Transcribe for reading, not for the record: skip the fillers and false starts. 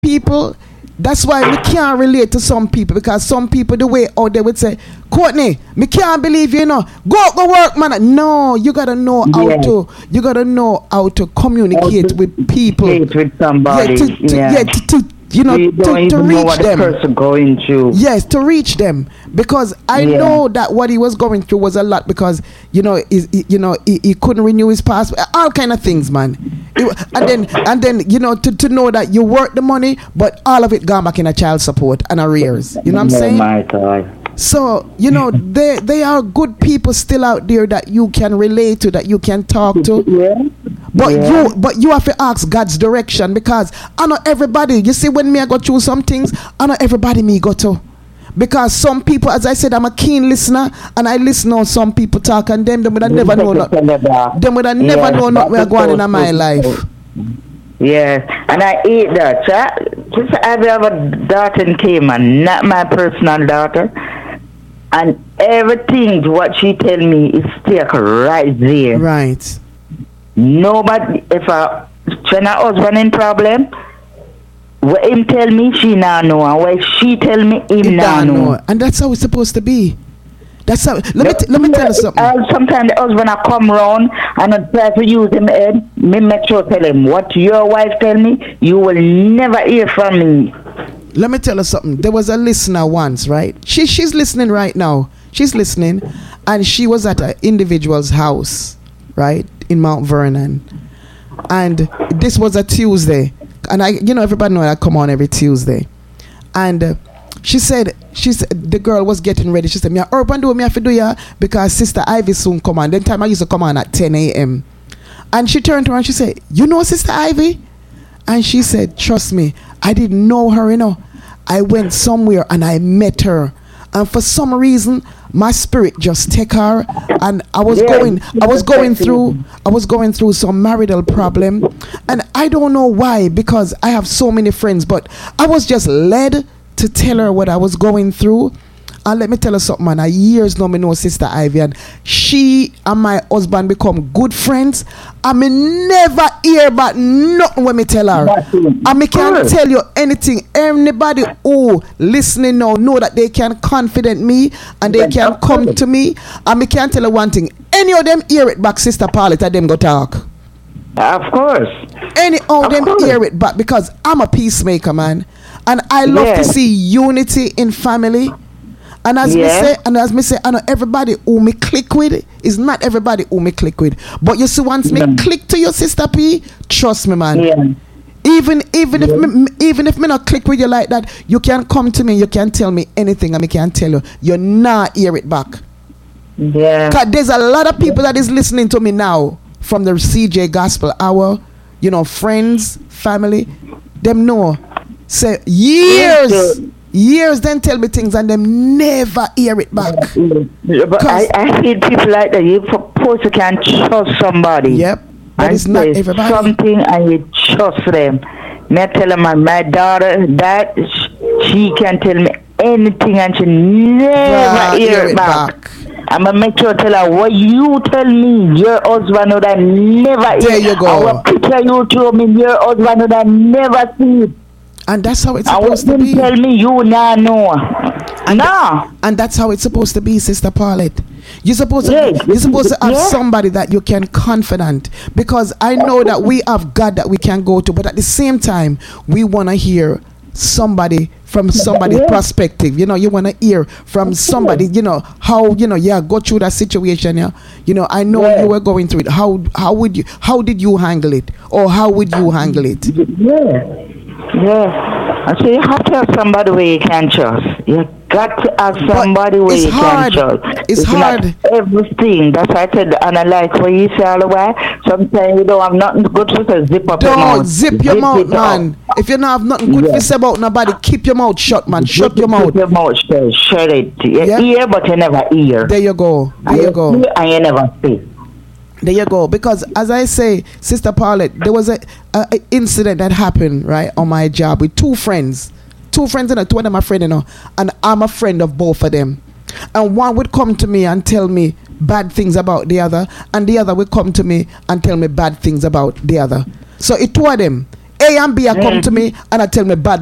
people, that's why we can't relate to some people, because some people the way out they would say, Courtney, me can't believe you know. Go work, man. No, you gotta know how to communicate with people. With somebody. To reach them. Person going through. Yes, to reach them, because I know that what he was going through was a lot, because he couldn't renew his passport, all kind of things, man. And then to know that you work the money, but all of it gone back in a child support and arrears. You know what I'm saying? My God. So they are good people still out there that you can relate to, that you can talk to. But you have to ask God's direction, because I know everybody. You see, when I go through some things, I know everybody me go to. Because some people, as I said, I'm a keen listener, and I listen on some people talk, and them would have never known that. Them would have never known what we're going on in my life. Yes, and I hate that. Just I have a daughter in Cayman, not my personal daughter, and everything what she tell me is stuck right there. Right. Nobody, when her husband in problem, what him tell me, she now know, and what she tell me, him now know. And that's how it's supposed to be. That's how. Let me tell you something. Sometimes the husband I come round and I try to use him head. Me make sure tell him what your wife tell me. You will never hear from me. Let me tell you something. There was a listener once, right? She's listening right now. She's listening, and she was at an individual's house, right, in Mount Vernon, and this was a Tuesday, and everybody know I come on every Tuesday, and she said the girl was getting ready. She said, "Me urban do me have to do ya because Sister Ivy soon come on." Then time I used to come on at 10 a.m. And she turned around. She said, "You know Sister Ivy?" And she said, "Trust me, I didn't know her. I went somewhere and I met her, and for some reason my spirit just take her, and I was going through some marital problem, and I don't know why, because I have so many friends, but I was just led to tell her what I was going through." And let me tell her something, man. Years now me know Sister Ivy, and she and my husband become good friends. I may never hear about nothing when me tell her. And me can't tell you anything. Anybody who listening now know that they can confident me, and they can come to me. And me can't tell you one thing. Any of them hear it back, Sister Paulette, and them go talk. Of course. Any of them hear it back, because I'm a peacemaker, man. And I love to see unity in family. And as me say, I know everybody who me click with is not everybody who me click with. But you see, once me click to your Sister P, trust me, man. Yeah. Even if me not click with you like that, you can come to me, you can tell me anything, and me can tell you, you're not hear it back. Yeah. 'Cause there's a lot of people that is listening to me now from the CJ Gospel Hour, friends, family, them know. Say years then tell me things and them never hear it back. But I hate people like that. You suppose you can trust somebody. Yep. But it's not everybody. Something and you trust them. Me tell them my daughter that she can tell me anything and she never hear it back. I'm gonna make sure tell her what you tell me your husband would have never hear. There you go. What picture you show me your husband would have never see it. And that's how it's supposed to be. Tell me you now know. And that's how it's supposed to be, Sister Paulette. You're supposed to have somebody that you can confident, because I know that we have God that we can go to, but at the same time we want to hear somebody from somebody's perspective. You want to hear from somebody, how go through that situation. I know you were going through it. How did you handle it, or how would you handle it? Yeah. So you have to have somebody where you can trust. You got to have somebody where you can trust. It's hard. Not everything. That's why I said, and I like what you say all the way. Sometimes you don't have nothing good to say, zip up your mouth. Don't zip your mouth, man. If you don't have nothing good to say about nobody, keep your mouth shut, man. Shut your mouth. Keep your mouth shut it. You hear, but you never hear. There you go. And you never speak. There you go. Because as I say, Sister Paulette, there was a incident that happened right on my job with two friends, two of them are my friend, and I'm a friend of both of them. And one would come to me and tell me bad things about the other, and the other would come to me and tell me bad things about the other. So it two of them. A and B are come to me and I tell me bad